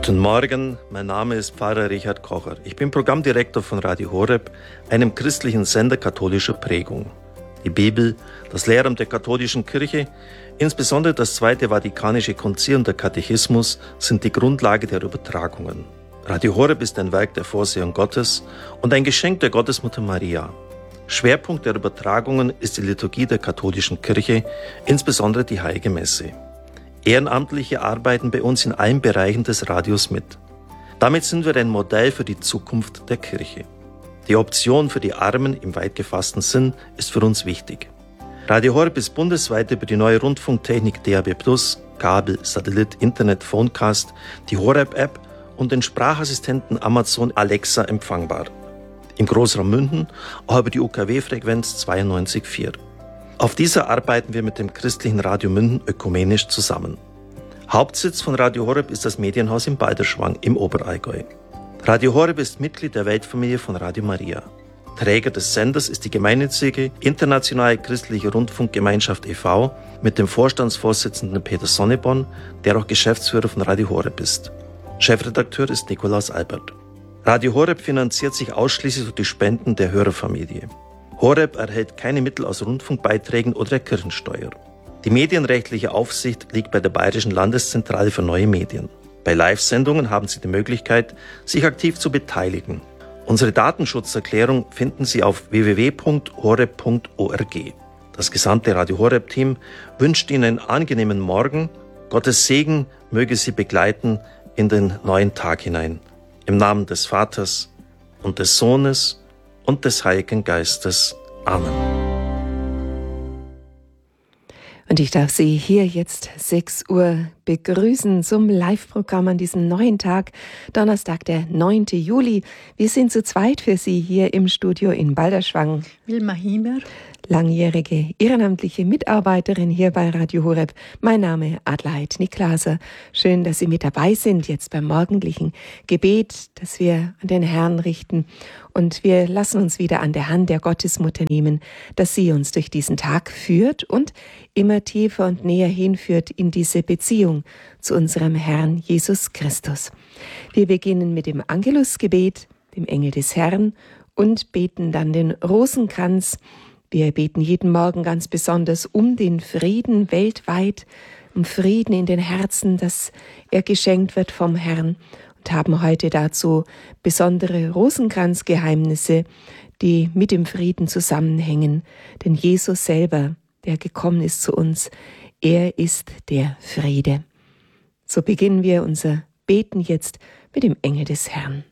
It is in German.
Guten Morgen, mein Name ist Pfarrer Richard Kocher. Ich bin Programmdirektor von Radio Horeb, einem christlichen Sender katholischer Prägung. Die Bibel, das Lehramt der katholischen Kirche, insbesondere das Zweite Vatikanische Konzil und der Katechismus sind die Grundlage der Übertragungen. Radio Horeb ist ein Werk der Vorsehung Gottes und ein Geschenk der Gottesmutter Maria. Schwerpunkt der Übertragungen ist die Liturgie der katholischen Kirche, insbesondere die Heilige Messe. Ehrenamtliche arbeiten bei uns in allen Bereichen des Radios mit. Damit sind wir ein Modell für die Zukunft der Kirche. Die Option für die Armen im weit gefassten Sinn ist für uns wichtig. Radio Horeb ist bundesweit über die neue Rundfunktechnik DAB+, Kabel, Satellit, Internet, Phonecast, die Horeb-App und den Sprachassistenten Amazon Alexa empfangbar. Im Großraum München auch über die UKW-Frequenz 92,4. Auf dieser arbeiten wir mit dem christlichen Radio München ökumenisch zusammen. Hauptsitz von Radio Horeb ist das Medienhaus in Balderschwang im Oberallgäu. Radio Horeb ist Mitglied der Weltfamilie von Radio Maria. Träger des Senders ist die gemeinnützige Internationale Christliche Rundfunkgemeinschaft e.V. mit dem Vorstandsvorsitzenden Peter Sonneborn, der auch Geschäftsführer von Radio Horeb ist. Chefredakteur ist Nikolaus Albert. Radio Horeb finanziert sich ausschließlich durch die Spenden der Hörerfamilie. Horeb erhält keine Mittel aus Rundfunkbeiträgen oder der Kirchensteuer. Die medienrechtliche Aufsicht liegt bei der Bayerischen Landeszentrale für neue Medien. Bei Live-Sendungen haben Sie die Möglichkeit, sich aktiv zu beteiligen. Unsere Datenschutzerklärung finden Sie auf www.horeb.org. Das gesamte Radio Horeb-Team wünscht Ihnen einen angenehmen Morgen. Gottes Segen möge Sie begleiten in den neuen Tag hinein. Im Namen des Vaters und des Sohnes und des Heiligen Geistes. Amen. Und ich darf Sie hier jetzt 6 Uhr begrüßen zum Live-Programm an diesem neuen Tag, Donnerstag, der 9. Juli. Wir sind zu zweit für Sie hier im Studio in Balderschwang. Wilma Hiemer, langjährige ehrenamtliche Mitarbeiterin hier bei Radio Horeb. Mein Name Adelheid Niklaser. Schön, dass Sie mit dabei sind jetzt beim morgendlichen Gebet, das wir an den Herrn richten. Und wir lassen uns wieder an der Hand der Gottesmutter nehmen, dass sie uns durch diesen Tag führt und immer tiefer und näher hinführt in diese Beziehung zu unserem Herrn Jesus Christus. Wir beginnen mit dem Angelusgebet, dem Engel des Herrn, und beten dann den Rosenkranz. Wir beten jeden Morgen ganz besonders um den Frieden weltweit, um Frieden in den Herzen, dass er geschenkt wird vom Herrn, und haben heute dazu besondere Rosenkranzgeheimnisse, die mit dem Frieden zusammenhängen. Denn Jesus selber, der gekommen ist zu uns, er ist der Friede. So beginnen wir unser Beten jetzt mit dem Engel des Herrn.